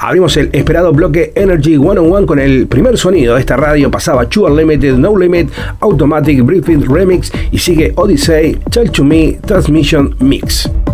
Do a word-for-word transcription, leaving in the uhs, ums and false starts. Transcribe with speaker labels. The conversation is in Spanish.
Speaker 1: Abrimos el esperado bloque Energy ciento uno con el primer sonido de esta radio. Pasaba Two Unlimited, No Limit, Automatic, Briefing Remix y sigue Odyssey, Tell to Me, Transmission Mix.